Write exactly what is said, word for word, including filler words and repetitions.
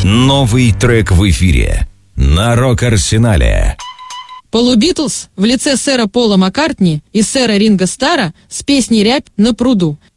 Новый трек в эфире на Рок-Арсенале. Полу Битлз в лице сэра Пола Маккартни и сэра Ринго Стара с песней «Рябь на пруду».